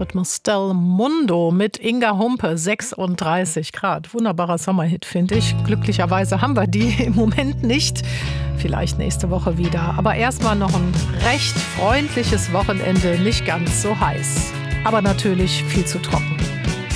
Rhythmus Del Mundo mit Inga Humpe, 36 Grad. Wunderbarer Sommerhit, finde ich. Glücklicherweise haben wir die im Moment nicht. Vielleicht nächste Woche wieder. Aber erstmal noch ein recht freundliches Wochenende, nicht ganz so heiß. Aber natürlich viel zu trocken.